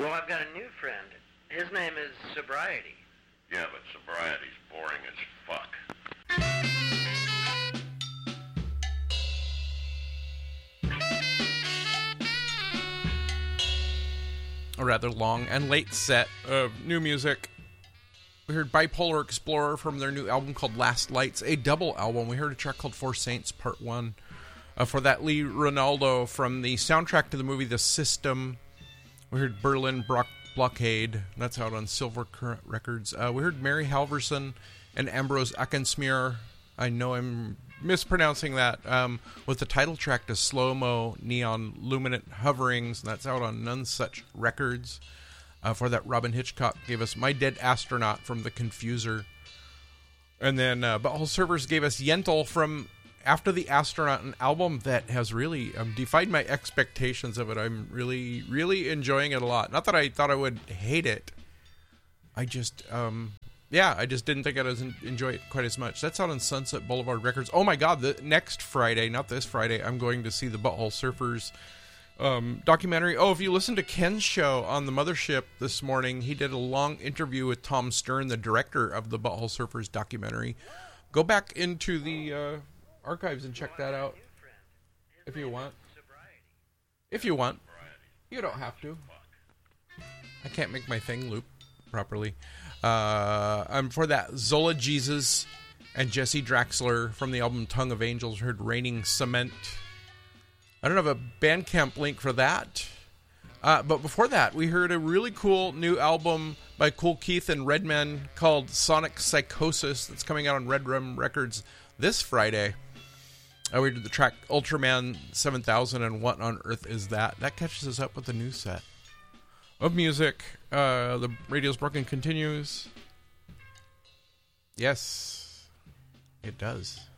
Well, I've got a new friend. His name is Sobriety. Yeah, but sobriety's boring as fuck. A rather long and late set of new music. We heard Bipolar Explorer from their new album called Last Lights, a double album. We heard a track called Four Saints Part 1. For that, Lee Ronaldo from the soundtrack to the movie The System. We heard Berlin Blockade. That's out on Silver Current Records. We heard Mary Halverson and Ambrose Ackensmear. I know I'm mispronouncing that. With the title track to Slow-Mo Neon Luminant Hoverings. And that's out on None Such Records. For that, Robin Hitchcock gave us My Dead Astronaut from The Confuser. And then Butthole Surfers gave us Yentl from After the Astronaut, an album that has really defied my expectations of it. I'm really, really enjoying it a lot. Not that I thought I would hate it. I just, I just didn't think I'd enjoy it quite as much. That's out on Sunset Boulevard Records. Oh my God, the next Friday, not this Friday, I'm going to see the Butthole Surfers documentary. Oh, if you listen to Ken's show on the Mothership this morning, he did a long interview with Tom Stern, the director of the Butthole Surfers documentary. Go back into the archives and check that out if you want. If you want. You don't have to. I can't make my thing loop properly. For that, Zola Jesus and Jesse Draxler from the album Tongue of Angels heard Raining Cement. I don't have a Bandcamp link for that. But before that, we heard a really cool new album by Kool Keith and Redman called Sonic Psychosis that's coming out on Red Rum Records this Friday. We did the track Ultraman 7000 and What on Earth Is That? That catches us up with the new set of music. The Radio's Broken continues. Yes, it does.